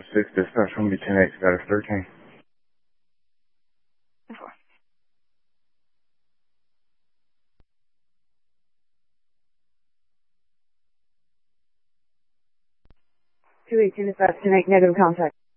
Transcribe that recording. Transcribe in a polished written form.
6, dispatch will be 10-8, status 13. 218 dispatch 10-8, negative contact.